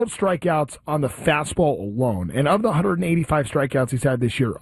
strikeouts on the fastball alone. And of the 185 strikeouts he's had this year,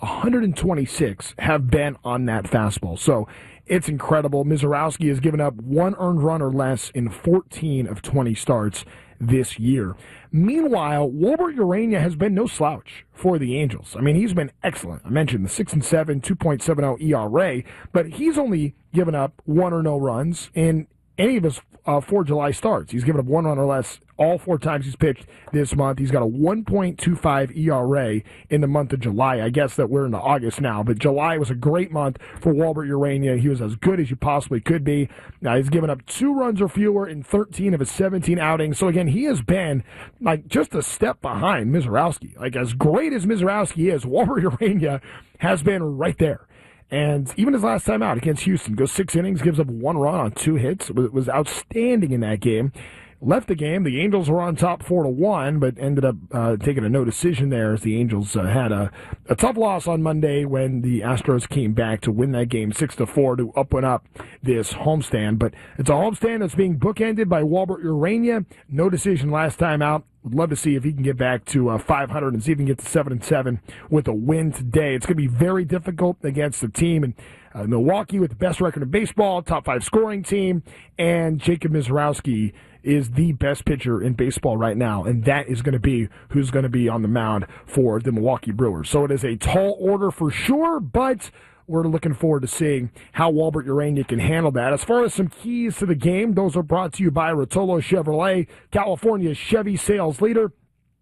126 have been on that fastball. So it's incredible. Mizorowski has given up one earned run or less in 14 of 20 starts this year. Meanwhile, Wellbert Urania has been no slouch for the Angels. I mean, he's been excellent. I mentioned the 6-7, 2.70 ERA, but he's only given up one or no runs in any of his 4 July starts. He's given up one run or less all 4 times he's pitched this month. He's got a 1.25 ERA in the month of July. I guess that we're into August now, but July was a great month for Wellbert Urania. He was as good as you possibly could be. He's given up 2 runs or fewer in 13 of his 17 outings. So again, he has been like just a step behind Mizorowski. Like as great as Mizorowski is, Wellbert Urania has been right there. And even his last time out against Houston, goes 6 innings, gives up 1 run on 2 hits. It was outstanding in that game. Left the game. The Angels were on top 4-1, but ended up taking a no decision there as the Angels had a tough loss on Monday when the Astros came back to win that game 6-4 to open up this homestand. But it's a homestand that's being bookended by Wellbert Urania. No decision last time out. Would love to see if he can get back to 500 and see if he can get to 7-7 with a win today. It's going to be very difficult against the team in Milwaukee with the best record in baseball, top 5 scoring team, and Jacob Mizorowski is the best pitcher in baseball right now, and that is going to be who's going to be on the mound for the Milwaukee Brewers. So it is a tall order for sure, but we're looking forward to seeing how Wellbert Urania can handle that. As far as some keys to the game, those are brought to you by Rotolo Chevrolet, California's Chevy sales leader.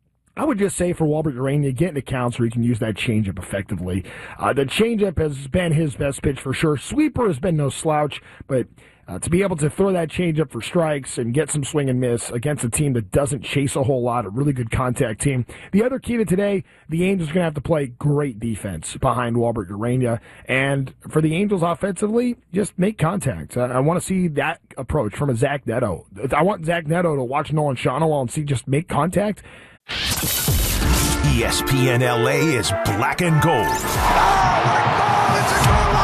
I would just say for Wellbert Urania, get into accounts where he can use that changeup effectively. The changeup has been his best pitch for sure. Sweeper has been no slouch, but to be able to throw that changeup for strikes and get some swing and miss against a team that doesn't chase a whole lot, a really good contact team. The other key to today, the Angels are going to have to play great defense behind Wellbert Urania. And for the Angels offensively, just make contact. I want to see that approach from a Zach Neto. I want Zach Neto to watch Nolan Shawnowall and see just make contact. ESPN LA is black and gold. Oh, my God, it's a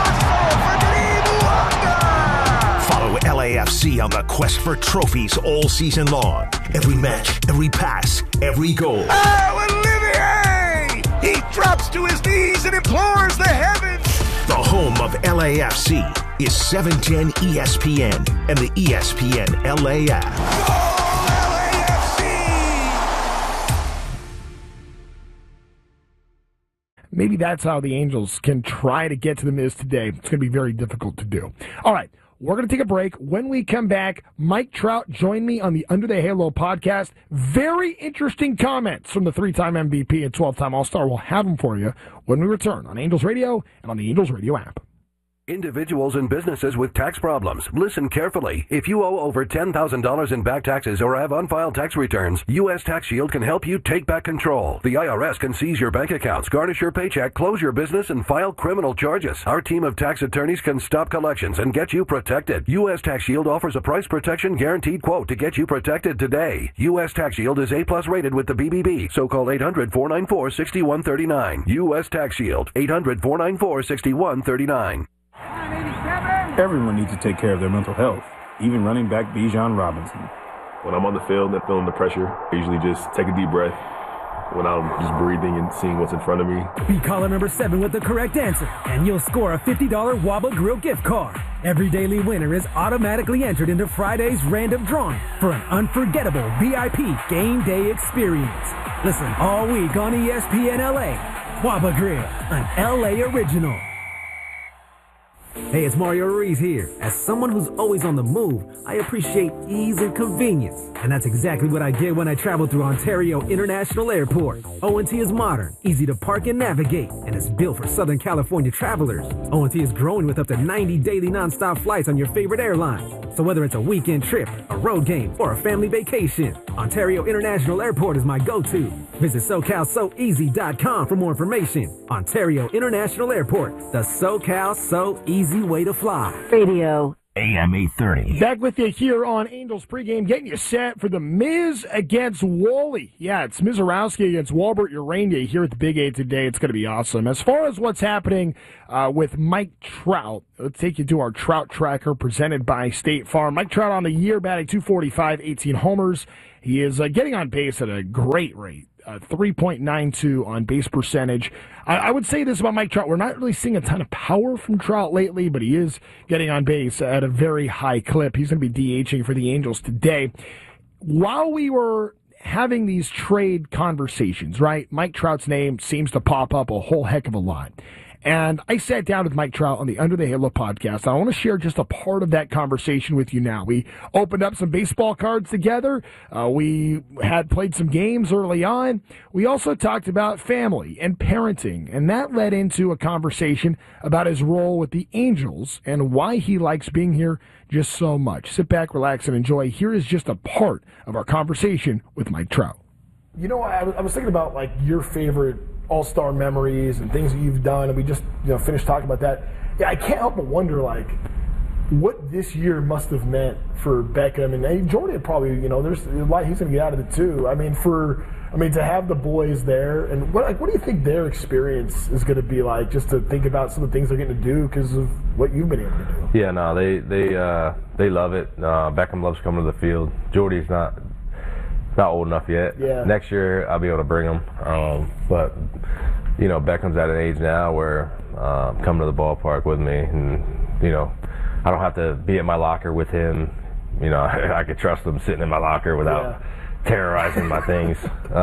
goal for Follow LAFC on the quest for trophies all season long. Every match, every pass, every goal. Oh, Olivier! He drops to his knees and implores the heavens. The home of LAFC is 710 ESPN and the ESPN LA app. Goal, LAFC! Maybe that's how the Angels can try to get to the Miz today. It's going to be very difficult to do. All right, we're going to take a break. When we come back, Mike Trout joined me on the Under the Halo podcast. Very interesting comments from the 3-time MVP and 12-time All-Star. We'll have them for you when we return on Angels Radio and on the Angels Radio app. Individuals and businesses with tax problems. Listen carefully. If you owe over $10,000 in back taxes or have unfiled tax returns, U.S. Tax Shield can help you take back control. The IRS can seize your bank accounts, garnish your paycheck, close your business, and file criminal charges. Our team of tax attorneys can stop collections and get you protected. U.S. Tax Shield offers a price protection guaranteed quote to get you protected today. U.S. Tax Shield is A+ rated with the BBB, so call 800-494-6139. U.S. Tax Shield, 800-494-6139. Everyone needs to take care of their mental health, even running back Bijan Robinson. When I'm on the field and feeling the pressure, I usually just take a deep breath when I'm just breathing and seeing what's in front of me. Be caller number 7 with the correct answer, and you'll score a $50 Waba Grill gift card. Every daily winner is automatically entered into Friday's random drawing for an unforgettable VIP game day experience. Listen all week on ESPN LA. Waba Grill, an LA original. Hey, it's Mario Ruiz here. As someone who's always on the move, I appreciate ease and convenience. And that's exactly what I get when I travel through Ontario International Airport. ONT is modern, easy to park and navigate, and is built for Southern California travelers. ONT is growing with up to 90 daily nonstop flights on your favorite airlines. So whether it's a weekend trip, a road game, or a family vacation, Ontario International Airport is my go-to. Visit SoCalSoEasy.com for more information. Ontario International Airport, the SoCal So Easy way to fly. Radio. AM 830. Back with you here on Angels pregame, getting you set for the Miz against Wally. Yeah, it's Mizorowski against Wellbert Urania here at the Big 8 today. It's going to be awesome. As far as what's happening with Mike Trout, let's take you to our Trout Tracker presented by State Farm. Mike Trout on the year batting .245, 18 homers. He is getting on base at a great rate. 3.92 on base percentage. I would say this about Mike Trout. We're not really seeing a ton of power from Trout lately, but he is getting on base at a very high clip. He's going to be DHing for the Angels today. While we were having these trade conversations, right, Mike Trout's name seems to pop up a whole heck of a lot. And I sat down with Mike Trout on the Under the Halo podcast. I want to share just a part of that conversation with you now. We opened up some baseball cards together. We had played some games early on. We also talked about family and parenting, and that led into a conversation about his role with the Angels and why he likes being here just so much. Sit back, relax, and enjoy. Here is just a part of our conversation with Mike Trout. You know, I was thinking about, like, your favorite all-star memories and things that you've done, and we just finished talking about that. Yeah, I can't help but wonder, like, what this year must have meant for Beckham, and Jordan probably, there's a lot he's going to get out of it too. I mean, to have the boys there, and what do you think their experience is going to be like? Just to think about some of the things they're getting to do because of what you've been able to do. Yeah, no, they love it. Beckham loves coming to the field. Jordy's not old enough yet. Yeah. Next year I'll be able to bring him. But Beckham's at an age now where coming to the ballpark with me, and I don't have to be at my locker with him. I could trust him sitting in my locker without terrorizing my things.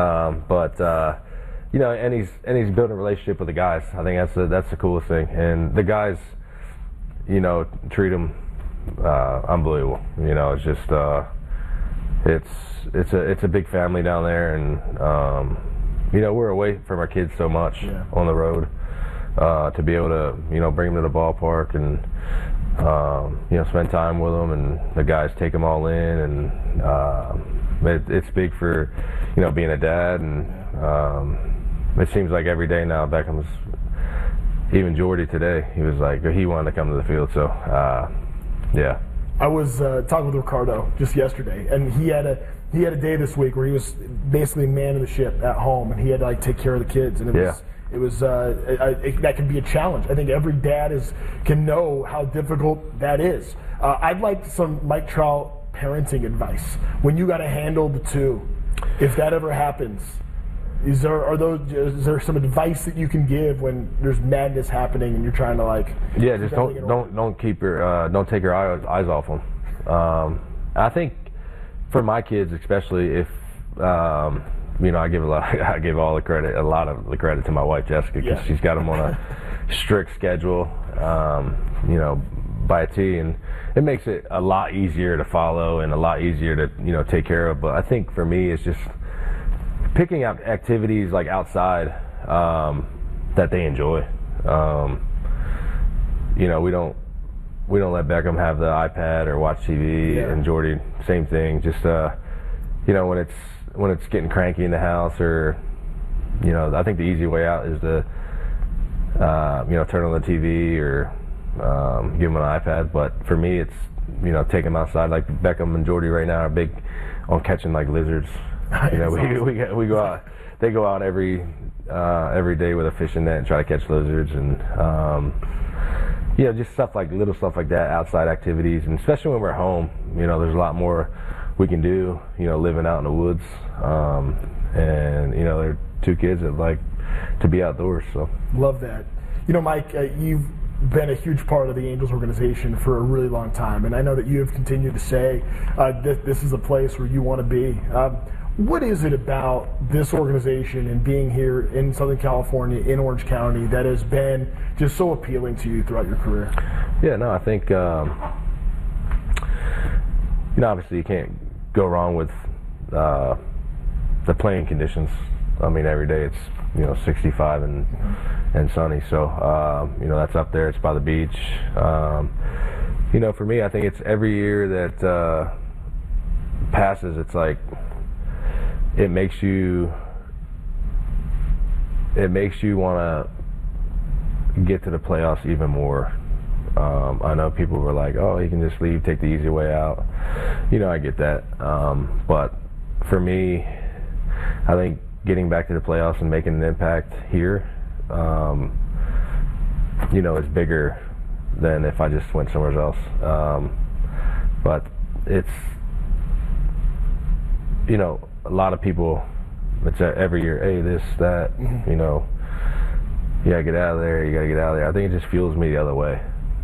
And he's building a relationship with the guys. I think that's the coolest thing. And the guys, treat him unbelievable. It's just. It's a big family down there, and we're away from our kids so much on the road. To be able to bring them to the ballpark and spend time with them, and the guys take them all in, and it's big for being a dad, and it seems like every day now Beckham's, even Jordy today, he was like he wanted to come to the field, so yeah. I was talking with Ricardo just yesterday, and he had a day this week where he was basically man of the ship at home, and he had to take care of the kids, and it was that can be a challenge. I think every dad can know how difficult that is. I'd like some Mike Trout parenting advice when you got to handle the two. If that ever happens, is there some advice that you can give when there's madness happening and you're trying to just don't keep your don't take your eyes off them. I think for my kids especially, if I give a lot of the credit to my wife Jessica, because she's got them on a strict schedule, by a T, and it makes it a lot easier to follow and a lot easier to take care of. But I think for me it's just picking out activities like outside that they enjoy. We don't let Beckham have the iPad or watch TV, and Jordy same thing. Just when it's getting cranky in the house, or I think the easy way out is to turn on the TV or give them an iPad. But for me, it's take them outside. Like Beckham and Jordy right now are big on catching lizards. We go out. They go out every day with a fishing net and try to catch lizards, and just little stuff like that, outside activities, and especially when we're home. There's a lot more we can do. Living out in the woods, and they're two kids that like to be outdoors. So love that. Mike, you've been a huge part of the Angels organization for a really long time, and I know that you have continued to say this is a place where you want to be. What is it about this organization and being here in Southern California, in Orange County, that has been just so appealing to you throughout your career? Yeah, no, I think, obviously you can't go wrong with the playing conditions. I mean, every day it's, 65 and sunny. So, that's up there. It's by the beach. For me, I think it's every year that passes, it's like, it makes you want to get to the playoffs even more. I know people were like, oh, you can just leave, take the easy way out. I get that. But for me, I think getting back to the playoffs and making an impact here, is bigger than if I just went somewhere else. But you know, a lot of people, it's every year, hey, this, that, you know, you gotta get out of there, you gotta get out of there. I think it just fuels me the other way.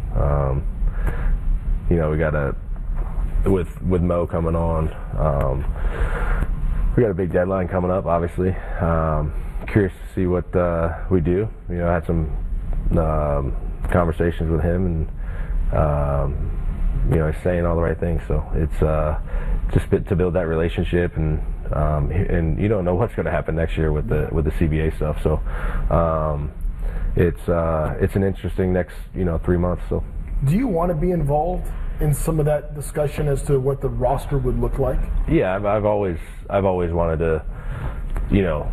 You know, we gotta, with Mo coming on, we got a big deadline coming up, obviously. Curious to see what we do. You know, I had some conversations with him, and you know, he's saying all the right things. So it's just to build that relationship, and you don't know what's going to happen next year with the CBA stuff. So it's an interesting next 3 months. So, do you want to be involved in some of that discussion as to what the roster would look like? Yeah, I've always wanted to, you know,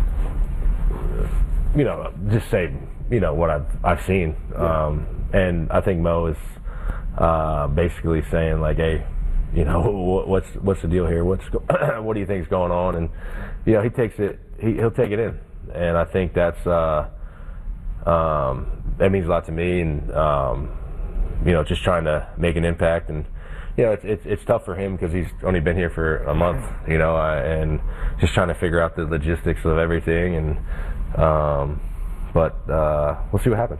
just say, you know, what I've seen, and I think Mo is basically saying like, hey, you know, what's the deal here? What do you think is going on? And you know, he takes it, he'll take it in, and I think that's that means a lot to me, and you know, just trying to make an impact. And you know, it's tough for him because he's only been here for a month, you know, and just trying to figure out the logistics of everything. And but we'll see what happens.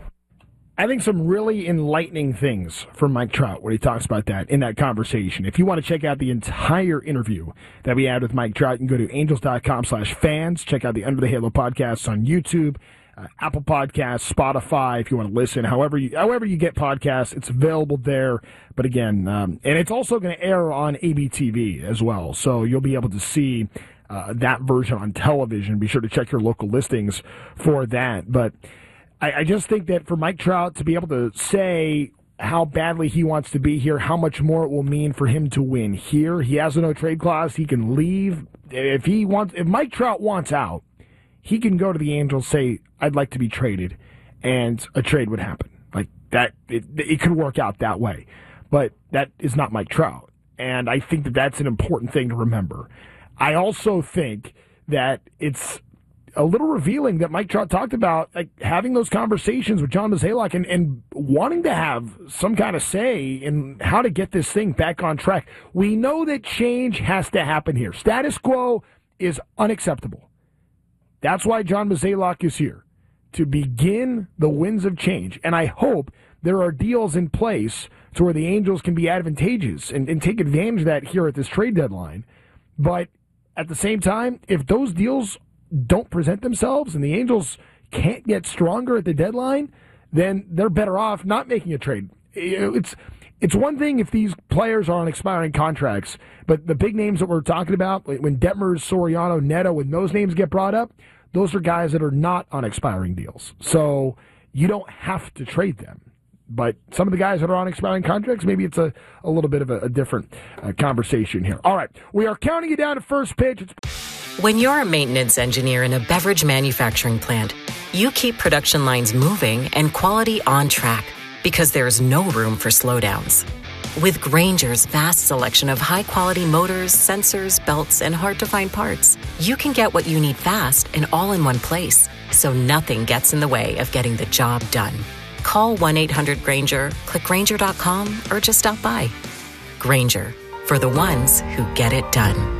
I think some really enlightening things from Mike Trout when he talks about that in that conversation. If you want to check out the entire interview that we had with Mike Trout, you can go to angels.com/fans. Check out the Under the Halo podcasts on YouTube, Apple Podcasts, Spotify, if you want to listen. However you get podcasts, it's available there. But again, and it's also going to air on ABTV as well. So you'll be able to see that version on television. Be sure to check your local listings for that. But I just think that for Mike Trout to be able to say how badly he wants to be here, how much more it will mean for him to win here. He has a no-trade clause. He can leave. If Mike Trout wants out, he can go to the Angels, say, I'd like to be traded, and a trade would happen. Like that, it could work out that way. But that is not Mike Trout. And I think that that's an important thing to remember. I also think that it's a little revealing that Mike Trout talked about, like having those conversations with John Mozeliak and wanting to have some kind of say in how to get this thing back on track. We know that change has to happen here. Status quo is unacceptable. That's why John Mozeliak is here, to begin the winds of change. And I hope there are deals in place to where the Angels can be advantageous and take advantage of that here at this trade deadline. But at the same time, if those deals don't present themselves and the Angels can't get stronger at the deadline, then they're better off not making a trade. It's one thing if these players are on expiring contracts, but the big names that we're talking about, when Detmers, Soriano, Neto, when those names get brought up, those are guys that are not on expiring deals. So you don't have to trade them. But some of the guys that are on expiring contracts, maybe it's a little bit of a different conversation here. All right, we are counting you down to first pitch. When you're a maintenance engineer in a beverage manufacturing plant, you keep production lines moving and quality on track because there's no room for slowdowns. With Grainger's vast selection of high-quality motors, sensors, belts, and hard-to-find parts, you can get what you need fast and all in one place, so nothing gets in the way of getting the job done. Call 1-800-GRAINGER, click Grainger.com, or just stop by. Grainger, for the ones who get it done.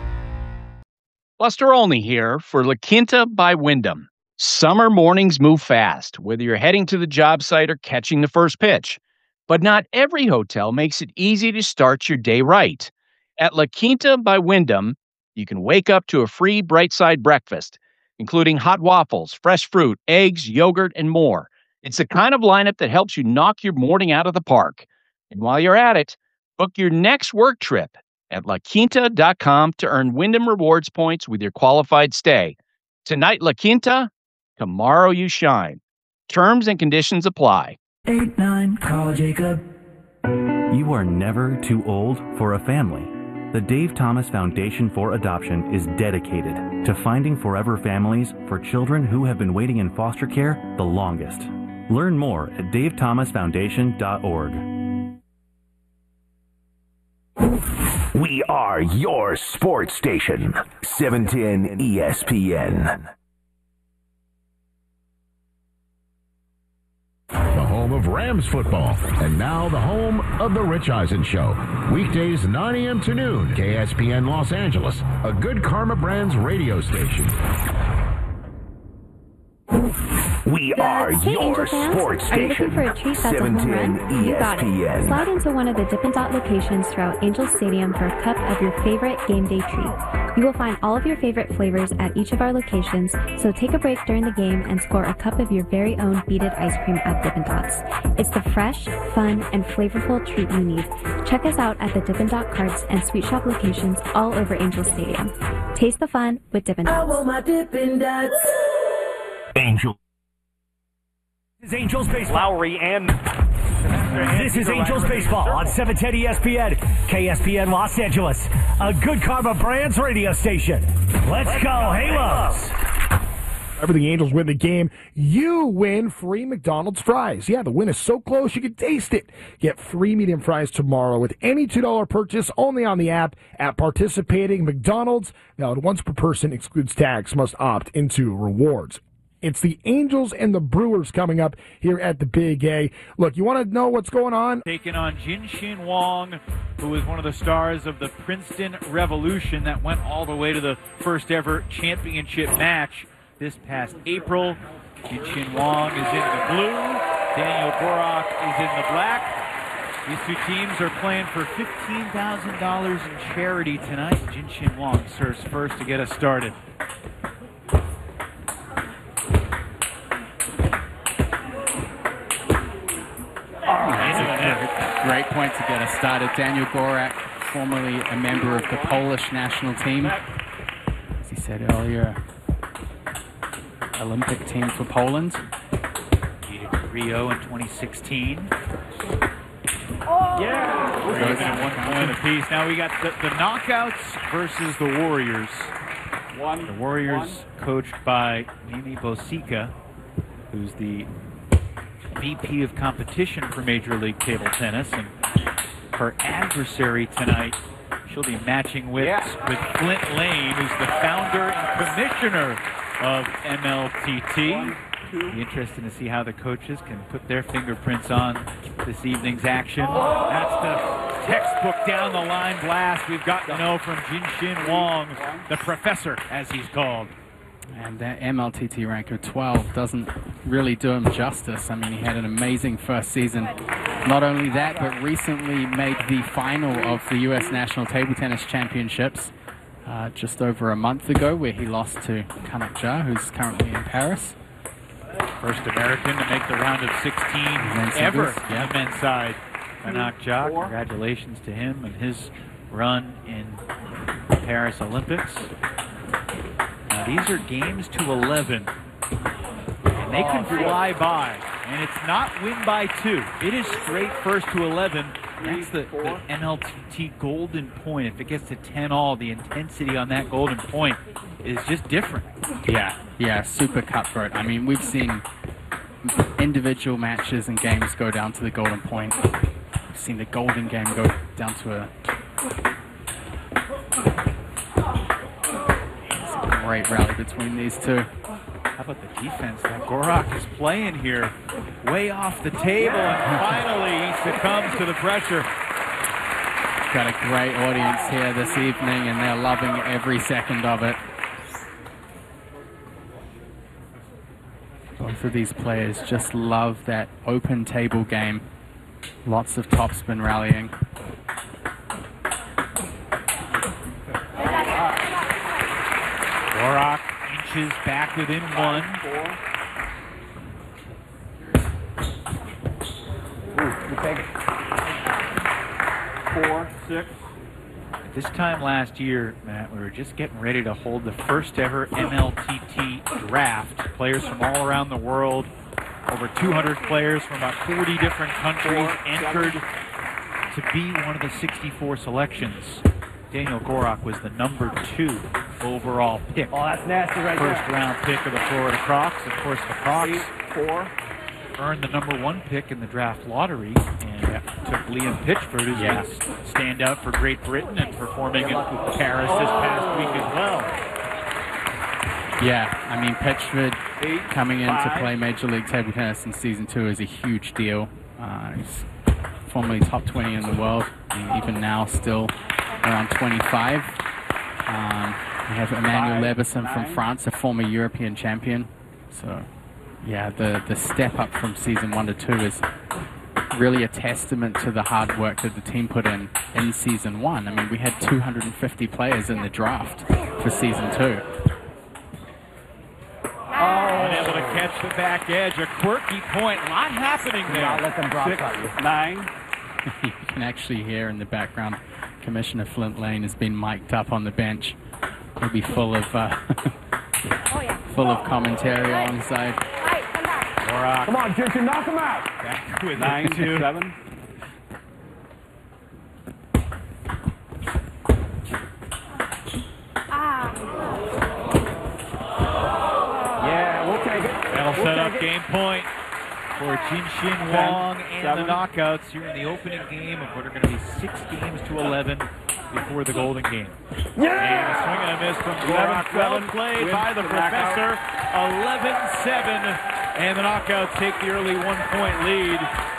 Buster Olney here for La Quinta by Wyndham. Summer mornings move fast, whether you're heading to the job site or catching the first pitch. But not every hotel makes it easy to start your day right. At La Quinta by Wyndham, you can wake up to a free Bright Side breakfast, including hot waffles, fresh fruit, eggs, yogurt, and more. It's the kind of lineup that helps you knock your morning out of the park. And while you're at it, book your next work trip at LaQuinta.com to earn Wyndham Rewards points with your qualified stay. Tonight, La Quinta, tomorrow you shine. Terms and conditions apply. 8-9, call Jacob. You are never too old for a family. The Dave Thomas Foundation for Adoption is dedicated to finding forever families for children who have been waiting in foster care the longest. Learn more at davethomasfoundation.org. We are your sports station, 710 ESPN. The home home of Rams football, and now the home of The Rich Eisen Show. Weekdays 9 a.m. to noon, KSPN Los Angeles, a Good Karma Brands radio station. We are your sports station. Are you looking for a treat that's a home run? ESPN. You got it. Slide into one of the Dippin' Dot locations throughout Angel Stadium for a cup of your favorite game day treat. You will find all of your favorite flavors at each of our locations, so take a break during the game and score a cup of your very own beaded ice cream at Dippin' Dots. It's the fresh, fun, and flavorful treat you need. Check us out at the Dippin' Dot Carts and Sweet Shop locations all over Angel Stadium. Taste the fun with Dippin' Dots. I want my Dippin' Dots. Angel. This is Angels Baseball. Lowry and... This is Angels Baseball on 710 ESPN, KSPN Los Angeles, a Good Karma Brands radio station. Let's go, Halos! Whenever the Angels win the game, you win free McDonald's fries. Yeah, the win is so close you can taste it. Get free medium fries tomorrow with any $2 purchase only on the app at participating McDonald's. Valid once per person, excludes tax, must opt into rewards. It's the Angels and the Brewers coming up here at the Big A. Look, you want to know what's going on? Taking on Jin-Shin Wong, who was one of the stars of the Princeton Revolution that went all the way to the first ever championship match this past April. Jin-Shin Wong is in the blue. Daniel Gorak is in the black. These two teams are playing for $15,000 in charity tonight. Jin-Shin Wong serves first to get us started. Great point to get us started. Daniel Gorak, formerly a member of the Polish national team. As he said earlier, Olympic team for Poland. Rio in 2016. Yeah! We're even at 1 point apiece. Now we got the knockouts versus the Warriors. The Warriors coached by Mimi Bosica, who's the VP of competition for Major League Table Tennis, and her adversary tonight she'll be matching with Flint Lane, who's the founder and commissioner of MLTT. Be interesting to see how the coaches can put their fingerprints on this evening's action. That's the textbook down the line blast we've got to know from Jin-Shin Wong, the professor, as he's called. And that MLTT rank of 12 doesn't really do him justice. I mean, he had an amazing first season. Not only that, but recently made the final of the U.S. National Table Tennis Championships just over a month ago, where he lost to Kanak Ja, who's currently in Paris. First American to make the round of 16 ever on the men's side. Kanak Ja, congratulations to him and his run in the Paris Olympics. Now these are games to 11, and they can fly by, and it's not win by 2. It is straight first to 11. That's the MLTT golden point. If it gets to 10-all, the intensity on that golden point is just different. Yeah, super cutthroat. I mean, we've seen individual matches and games go down to the golden point. We've seen the golden game go down to a great rally between these two. How about the defense that Gorak is playing here? Way off the table, and finally he succumbs to the pressure. Got a great audience here this evening, and they're loving every second of it. Both of these players just love that open table game. Lots of topspin rallying. Gorak inches back within 1. You take it. 4, 6. This time last year, Matt, we were just getting ready to hold the first ever MLTT draft. Players from all around the world, over 200 players from about 40 different countries entered to be one of the 64 selections. Daniel Gorak was the number 2 overall pick. Oh, that's nasty right there. First round pick of the Florida Crocs. Of course, the Crocs earned the number 1 pick in the draft lottery, and took Liam Pitchford, who's going to stand out for Great Britain and performing in Paris this past week as well. Yeah, I mean, Pitchford coming in to play Major League Table Tennis in Season 2 is a huge deal. He's formerly top 20 in the world, and even now still around 25. We have Emmanuel Leverson from France, a former European champion. So, yeah, the step up from Season 1 to 2 is really a testament to the hard work that the team put in Season 1. I mean, we had 250 players in the draft for Season 2. Unable to catch the back edge. A quirky point. A lot happening there. Let them drop 9. You can actually hear in the background, Commissioner Flint Lane has been mic'd up on the bench. He'll be full of full of commentary alongside. Come on, Ginger, knock him out. Back with 9-7. Yeah, we'll take it. That'll set up game point for Jinshin Wong and the knockouts here in the opening game of what are going to be 6 games to 11 before the Golden Game. Yeah! And a swing and a miss from Brock. Well played by the professor. 11-7. And the knockouts take the early 1-point lead.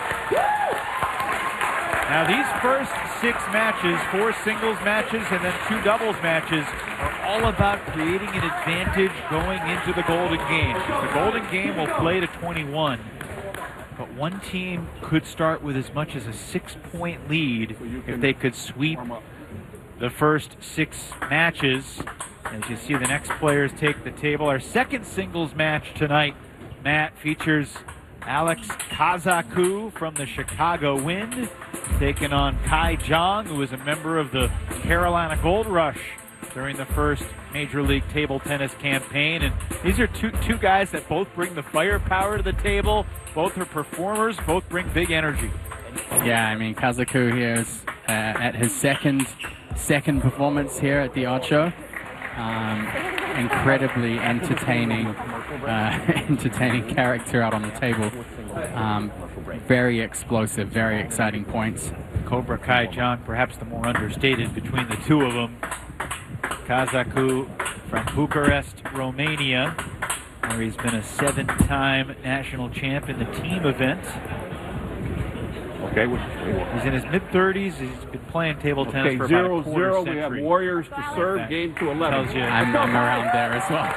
Now these first 6 matches, 4 singles matches and then 2 doubles matches, are all about creating an advantage going into the Golden Game. The Golden Game will play to 21. But one team could start with as much as a 6-point lead if they could sweep the first 6 matches. As you see the next players take the table. Our second singles match tonight, Matt, features Alex Kazaku from the Chicago Wind taking on Kai Zhang, who is a member of the Carolina Gold Rush during the first Major League Table Tennis campaign. And these are two guys that both bring the firepower to the table. Both are performers, both bring big energy. Yeah, I mean, Kazaku here is at his second performance here at the Ocho. Incredibly entertaining character out on the table. Very explosive, very exciting points. Cobra Kai Zhang, perhaps the more understated between the two of them. Kazaku from Bucharest, Romania, where he's been a 7-time national champ in the team event. Okay, he's in his mid-30s. He's been playing table tennis for about a quarter 0-0. century. We have Warriors to serve. Game to 11. Tells you. I'm around there as well.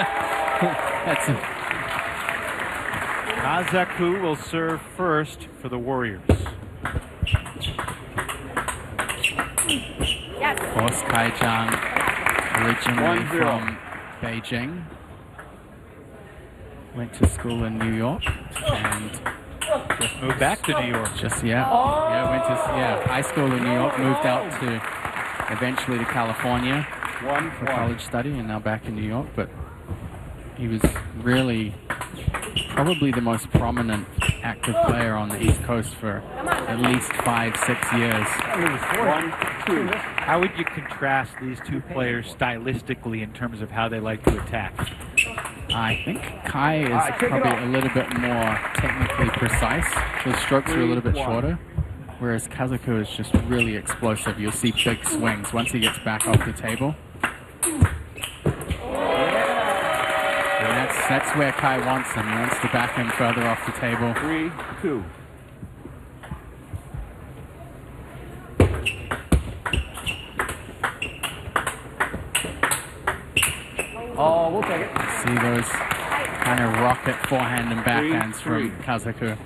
Kazaku will serve first for the Warriors. Of course, Kai Zhang, originally from Beijing, went to school in New York and just moved back to New York. Went to high school in New York, moved out to eventually to California for college study, and now back in New York. But he was really probably the most prominent active player on the East Coast for at least 5-6 years. How would you contrast these two players stylistically in terms of how they like to attack? I think Kai is probably a little bit more technically precise. His strokes are a little bit shorter, whereas Kazaku is just really explosive. You'll see big swings once he gets back off the table. And that's where Kai wants him. He wants to back him further off the table. 3-2. Oh, we'll take it. See those kind of rocket forehand and backhands from Kazaku.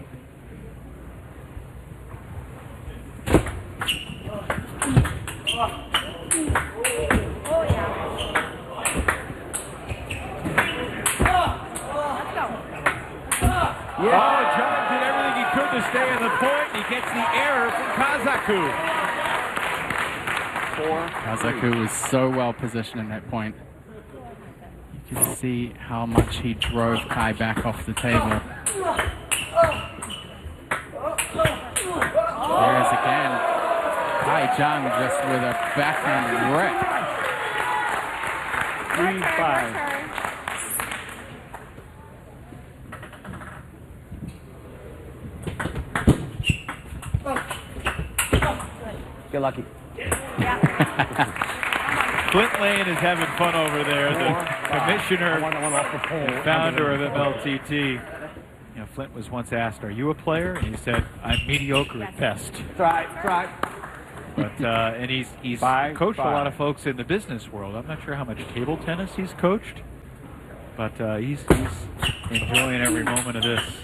John did everything he could to stay on the point. He gets the error from Kazaku. Kazaku was so well positioned in that point. You can see how much he drove Kai back off the table. There is again Kai Zhang just with a backhand rip. 3-5. Get lucky. Flint Lane is having fun over there. The commissioner and founder of MLTT. You know, Flint was once asked, "Are you a player?" And he said, "I'm mediocre at best." Try. But and he's coached a lot of folks in the business world. I'm not sure how much table tennis he's coached, but he's enjoying every moment of this.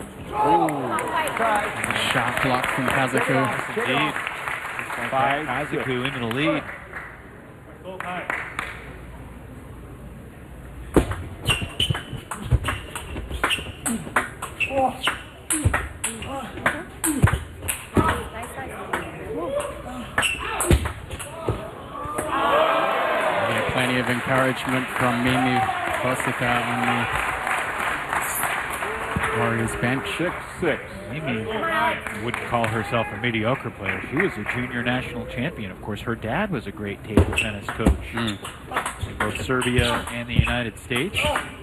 Sharp block from Kazaku. Indeed. Kazaku into the lead. Plenty of encouragement from Mimi Bosika on the Warriors bench. 6-6. Mimi wouldn't call herself a mediocre player. She was a junior national champion. Of course, her dad was a great table tennis coach in both Serbia and the United States.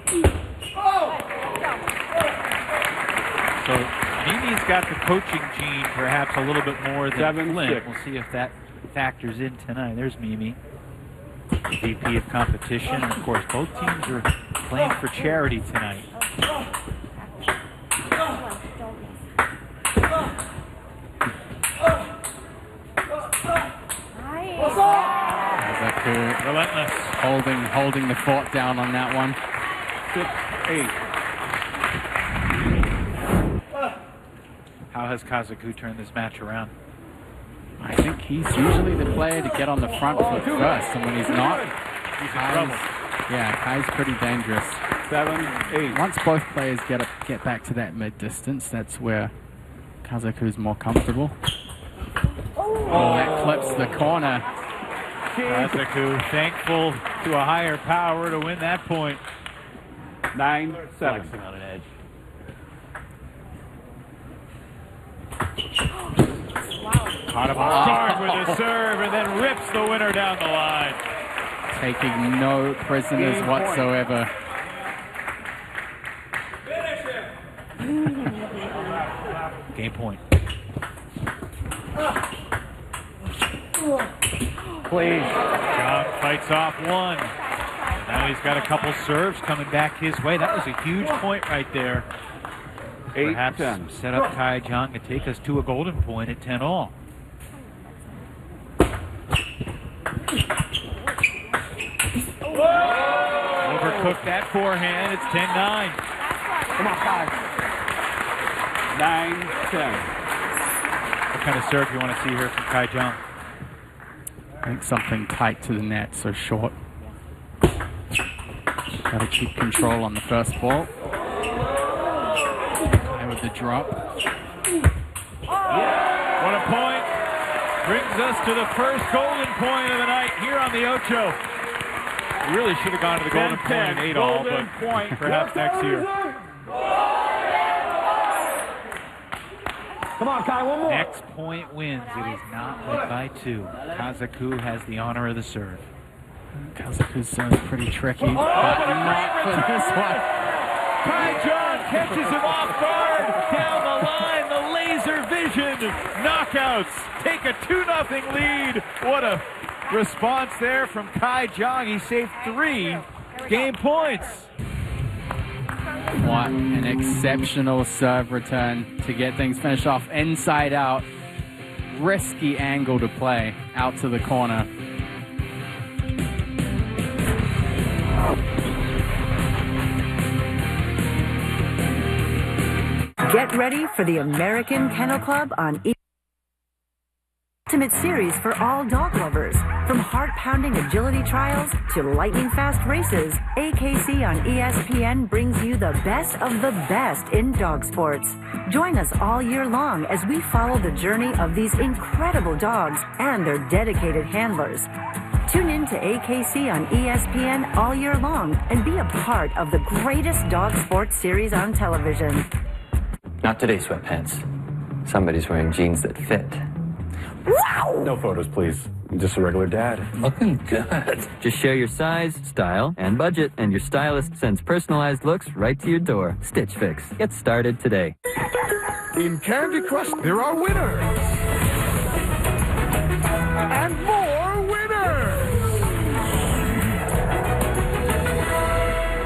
So Mimi's got the coaching gene perhaps a little bit more than Flint. We'll see if that factors in tonight. There's Mimi, VP of competition. And of course, both teams are playing for charity tonight. Relentless. Holding the fort down on that one. 6-8. How has Kazaku turned this match around? I think he's usually the player to get on the front foot first, and when he's not, Kai's pretty dangerous. 7-8. Once both players get back to that mid distance, that's where Kazaku's more comfortable. Oh, that clips the corner. Kazaku thankful to a higher power to win that point. 9-7. Flexing on an edge. Caught him off guard with a serve and then rips the winner down the line. Taking no prisoners whatsoever. Game point. Please. Young fights off one. Now he's got a couple serves coming back his way. That was a huge point right there. Perhaps set up Kai Jong to take us to a golden point at 10-all. Overcooked that forehand. It's 10-9. Come on, Kai. 9-10. What kind of serve you want to see here from Kai Jong? I think something tight to the net, so short. Got to keep control on the first ball. And with the drop. What a point. Brings us to the first golden point of the night here on the Ocho. We really should have gone to the golden point in 8-all, but perhaps next year. Come on, Kai, one more. Next point wins. It is not led by 2. Kazaku has the honor of the serve. Kazaku's serve's pretty tricky, but not for this one. Kai Jong catches him off guard. Down the line, the laser vision. Knockouts take a 2-0 lead. What a response there from Kai Jong. He saved 3 game points. What an exceptional serve return to get things finished off inside out. Risky angle to play out to the corner. Get ready for the American Kennel Club on Ultimate Series for all dog lovers. From heart-pounding agility trials to lightning-fast races, AKC on ESPN brings you the best of the best in dog sports. Join us all year long as we follow the journey of these incredible dogs and their dedicated handlers. Tune in to AKC on ESPN all year long and be a part of the greatest dog sports series on television. Not today, sweatpants. Somebody's wearing jeans that fit. Wow! No photos, please. I'm just a regular dad. Looking good. Just share your size, style, and budget, and your stylist sends personalized looks right to your door. Stitch Fix. Get started today. In Candy Crush, there are winners. And more winners.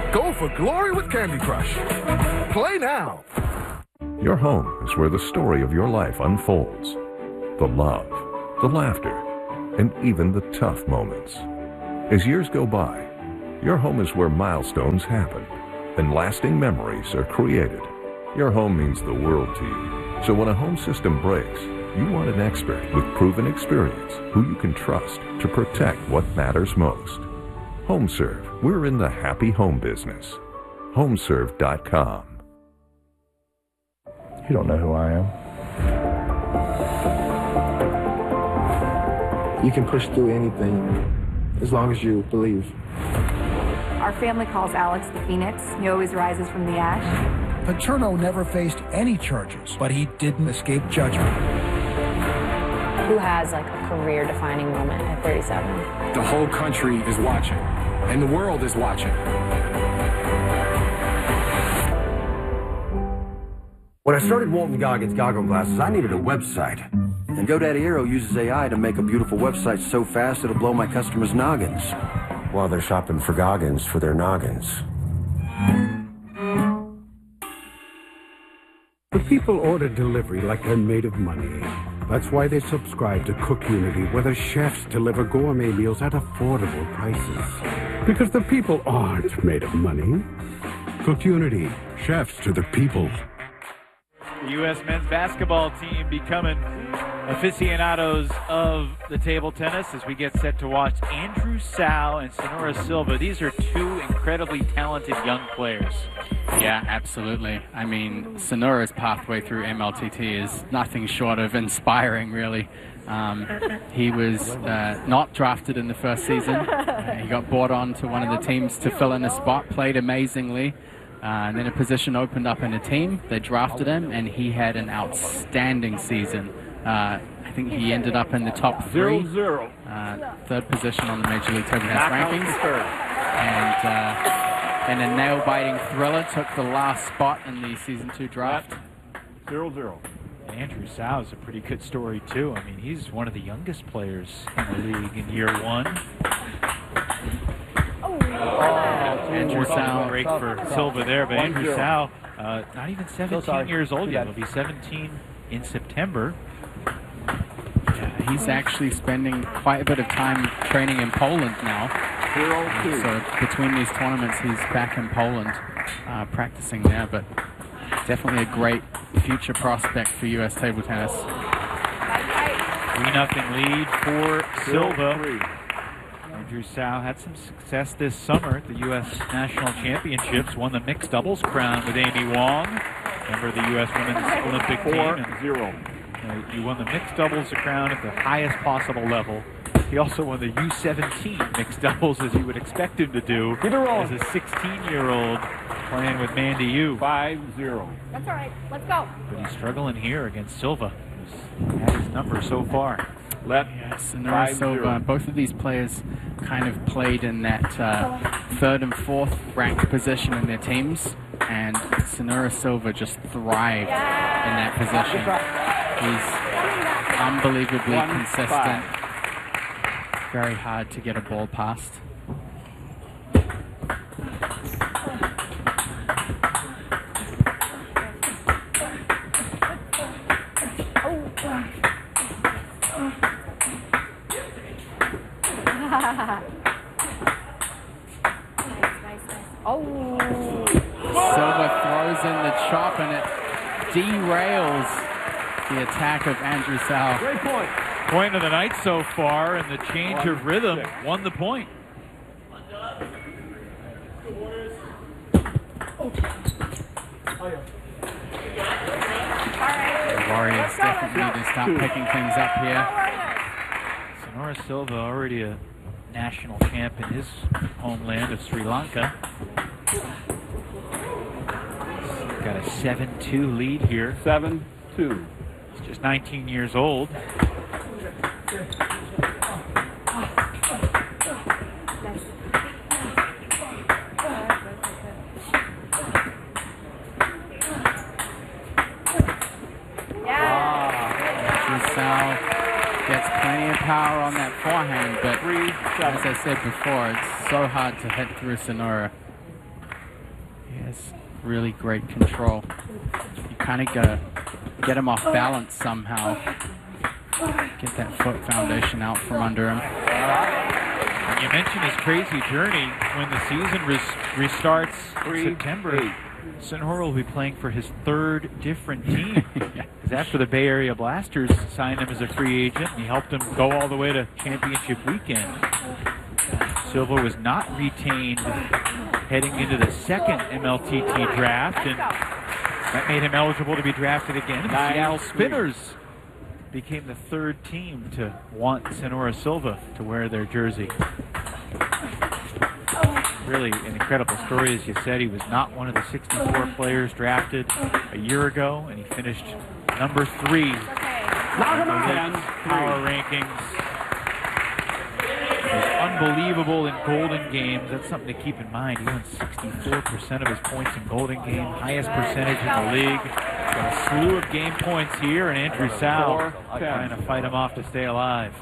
for glory with Candy Crush. Play now. Your home is where the story of your life unfolds. The love, the laughter, and even the tough moments. As years go by, your home is where milestones happen and lasting memories are created. Your home means the world to you. So when a home system breaks, you want an expert with proven experience who you can trust to protect what matters most. HomeServe, we're in the happy home business. Homeserve.com. You don't know who I am. You can push through anything as long as you believe. Our family calls Alex the Phoenix. He always rises from the ash. Paterno never faced any charges, but he didn't escape judgment. Who has like a career-defining moment at 37? The whole country is watching, and the world is watching. When I started Walton Goggins Goggle Glasses, I needed a website. And GoDaddy Aero uses AI to make a beautiful website so fast it'll blow my customers' noggins while they're shopping for Goggins for their noggins. But people order delivery like they're made of money. That's why they subscribe to CookUnity, where the chefs deliver gourmet meals at affordable prices. Because the people aren't made of money. CookUnity, chefs to the people. The U.S. men's basketball team becoming aficionados of the table tennis as we get set to watch Andrew Sao and Sonora Silva. These are two incredibly talented young players. Yeah, absolutely. I mean, Sonora's pathway through MLTT is nothing short of inspiring, really. He was not drafted in the first season. He got brought on to one of the teams to fill in a spot, played amazingly. And then a position opened up in a team. They drafted him, and he had an outstanding season. I think he ended up in the top 3. Third position on the Major League Table Tennis rankings. And a nail-biting thriller took the last spot in the Season 2 draft. 0-0. Andrew Sao is a pretty good story, too. I mean, he's one of the youngest players in the league in year 1. Andrew Sao break for Silva there, but Andrew Sao, not even 17 years old yet. He'll be 17 in September. Yeah, he's actually spending quite a bit of time training in Poland now. So between these tournaments, he's back in Poland practicing there, but definitely a great future prospect for U.S. table tennis. 3-0 lead for Silva. Andrew Sao had some success this summer at the U.S. National Championships, won the mixed doubles crown with Amy Wong, member of the U.S. Women's Olympic team. He won the mixed doubles crown at the highest possible level. He also won the U17 mixed doubles, as you would expect him to do, as a 16-year-old playing with Mandy Yu. 5-0. That's all right. Let's go. But he's struggling here against Silva, who's had his number so far. Sonora Silva, both of these players kind of played in that 3rd and 4th ranked position in their teams, and Sonora Silva just thrived in that position. He's unbelievably consistent, very hard to get a ball past. Silva throws in the chop, and it derails the attack of Andrew Sao. Great point. Point of the night so far, and the change of rhythm won the point. The Warriors definitely need to start picking things up here. Sonora Silva, already a national champ in his homeland of Sri Lanka. He's got a 7-2 lead here. 7-2. He's just 19 years old. Gets plenty of power on that forehand, but as I said before, it's so hard to hit through Sonora. He has really great control. You kind of gotta get him off balance somehow. Get that foot foundation out from under him. You mentioned his crazy journey. When the season restarts in September, Senhor will be playing for his third different team. Because after the Bay Area Blasters signed him as a free agent, he helped him go all the way to championship weekend. Silva was not retained heading into the second MLTT draft, and that made him eligible to be drafted again. The Seattle Spinners became the third team to want Senhor Silva to wear their jersey. Really an incredible story. As you said, he was not one of the 64 players drafted a year ago, and he finished number 3 in the power rankings. He was unbelievable in Golden Games. That's something to keep in mind. He won 64% of his points in Golden Game, highest percentage in the league. Got a slew of game points here, and Andrew Sau trying to fight him off to stay alive.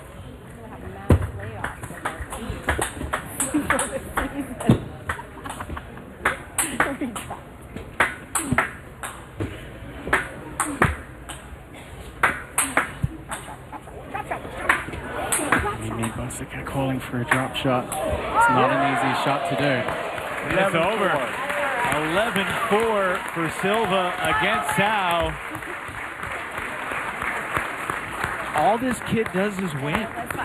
Bosica calling for a drop shot. It's not an easy shot to do. It's over. 11-4 for Silva against Sau. All this kid does is win.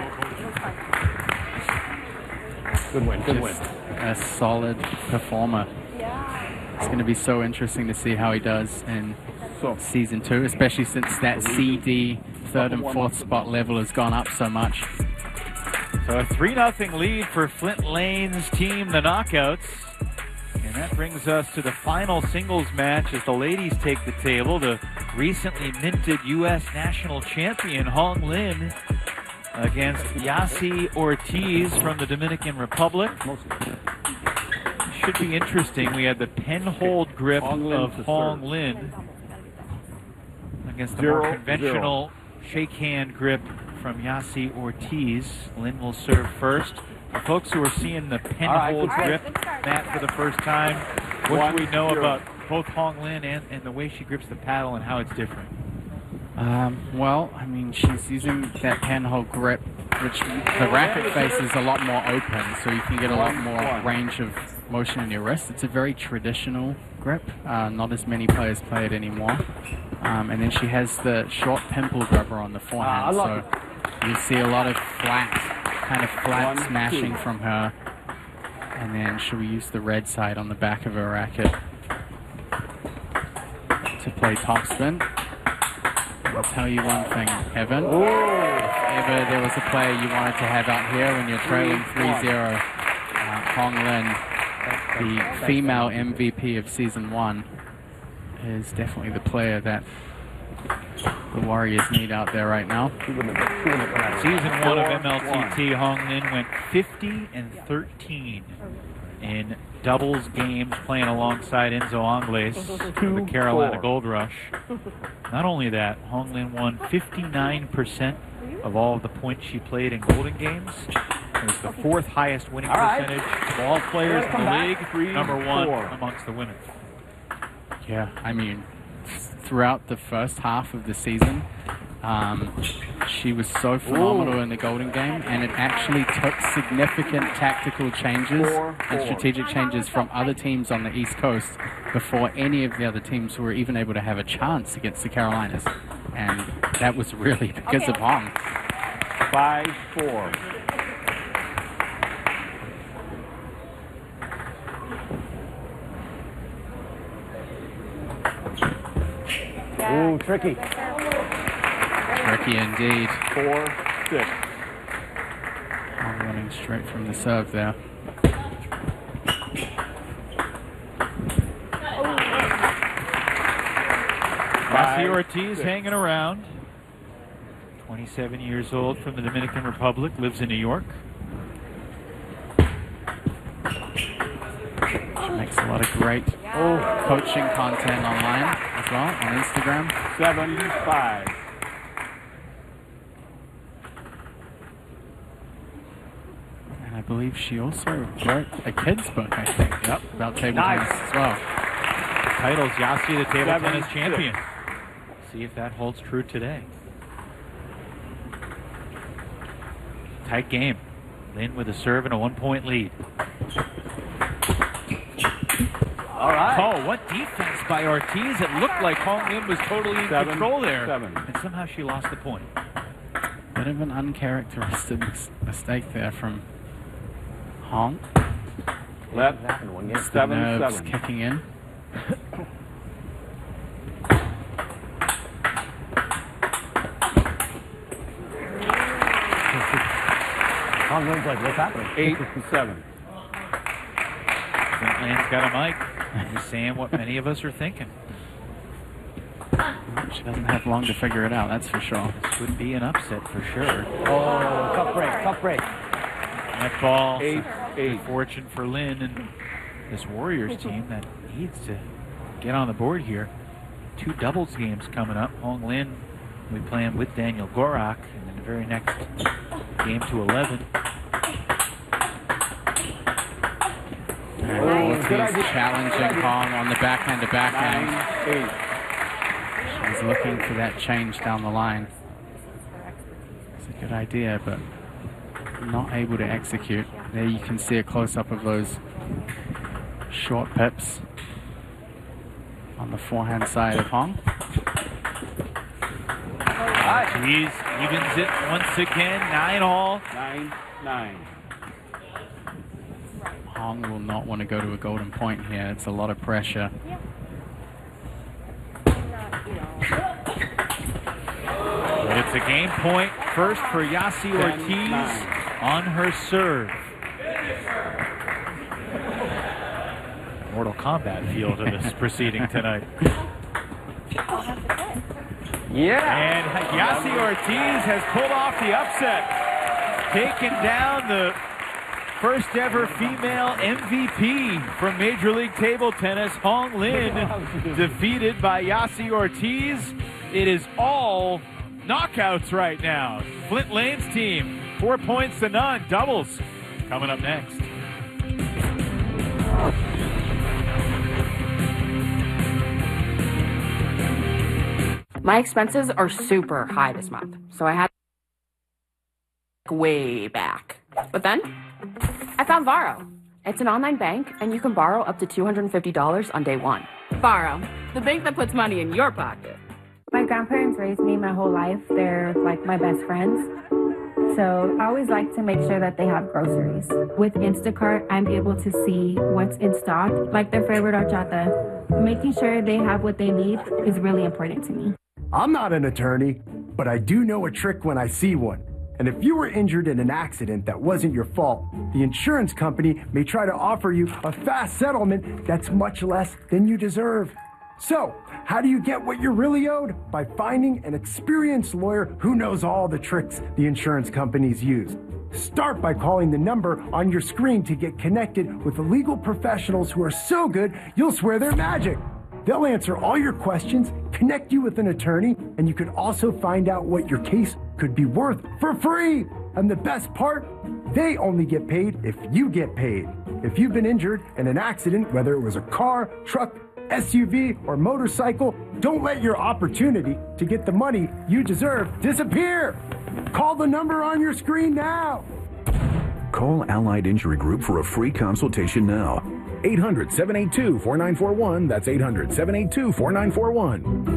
Good win, good win. A solid performer. It's going to be so interesting to see how he does in season 2, especially since that CD third and fourth spot level has gone up so much. So a 3-0 lead for Flint Lane's team, the Knockouts. And that brings us to the final singles match as the ladies take the table. The recently minted U.S. national champion Hong Lin against Yassi Ortiz from the Dominican Republic. Should be interesting. We had the penhold grip of Hong Lin against the more conventional shake hand grip from Yassi Ortiz. Lin will serve first. For folks who are seeing the penhold grip mat for the first time, what do we know about both Hong Lin and the way she grips the paddle and how it's different? Well, I mean, she's using that penhold grip, which the racket face is a lot more open, so you can get a lot more range of motion in your wrist. It's a very traditional grip. Not as many players play it anymore. And then she has the short pimple gripper on the forehand, so you see a lot of flat smashing from her. And then she'll use the red side on the back of her racket to play topspin. I'll tell you one thing, Evan. If ever there was a player you wanted to have out here when you're trailing 3-0, Hong Lin, the female MVP of Season 1, is definitely the player that the Warriors need out there right now. Season 1 of MLTT, Hong Lin went 50-13 in doubles games playing alongside Enzo Angles for the Carolina Gold Rush. Not only that, Hong Lin won 59% of all of the points she played in Golden Games. It was the 4th highest winning percentage of all players in the league, number 1 amongst the women. Yeah, I mean, throughout the first half of the season, she was so phenomenal in the Golden Game, and it actually took significant tactical changes and strategic changes from other teams on the East Coast before any of the other teams were even able to have a chance against the Carolinas. And that was really because of Hong. 5-4. Ooh, tricky. Tricky indeed. 4-6. I'm running straight from the serve there. Yassi Ortiz hanging around. 27 years old, from the Dominican Republic, lives in New York. She makes a lot of great coaching content online as well, on Instagram. 7-5. And I believe she also wrote a kid's book, I think, about table tennis as well. titles, Yasi the table 7-6. tennis champion. See if that holds true today. Tight game. Lin with a serve and a 1-point lead. All right. Oh, what defense by Ortiz. It looked like Hong Lin was totally in control there. And somehow she lost the point. Bit of an uncharacteristic mistake there from Hong. Left. It's the nerves kicking in. Hong Lin's like, what's happening? 8-7. Lin's got a mic. He's saying what many of us are thinking. She doesn't have long to figure it out, that's for sure. This would be an upset for sure. Oh, tough break. That ball, 8-8. Fortune for Lin and this Warriors team that needs to get on the board here. 2 doubles games coming up. Hong Lin will be playing with Daniel Gorak, and then the very next game to 11. Ortiz challenging Hong on the backhand to backhand. 9-8. She's looking for that change down the line. It's a good idea, but not able to execute. There you can see a close-up of those short pips on the forehand side of Hong. Ortiz evens it once again, 9-all. 9-9. Hong will not want to go to a golden point here. It's a lot of pressure. But it's a game point first for Yasi Ortiz on her serve. Mortal Kombat feel to this proceeding tonight. And Yasi Ortiz has pulled off the upset, taking down the first ever female MVP from Major League Table Tennis. Hong Lin defeated by Yasi Ortiz. It is all knockouts right now. Flint Lane's team, 4 points to none. Doubles coming up next. My expenses are super high this month, so I had way back. But then I found Varo. It's an online bank, and you can borrow up to $250 on day one. Varo, the bank that puts money in your pocket. My grandparents raised me my whole life. They're like my best friends. So I always like to make sure that they have groceries. With Instacart, I'm able to see what's in stock, like their favorite horchata. Making sure they have what they need is really important to me. I'm not an attorney, but I do know a trick when I see one. And if you were injured in an accident that wasn't your fault, the insurance company may try to offer you a fast settlement that's much less than you deserve. So, how do you get what you're really owed? By finding an experienced lawyer who knows all the tricks the insurance companies use. Start by calling the number on your screen to get connected with the legal professionals who are so good you'll swear they're magic. They'll answer all your questions, connect you with an attorney, and you can also find out what your case could be worth for free. And the best part, they only get paid if you get paid. If you've been injured in an accident, whether it was a car, truck, SUV, or motorcycle, don't let your opportunity to get the money you deserve disappear. Call the number on your screen now. Call Allied Injury Group for a free consultation now. 800-782-4941. That's 800-782-4941.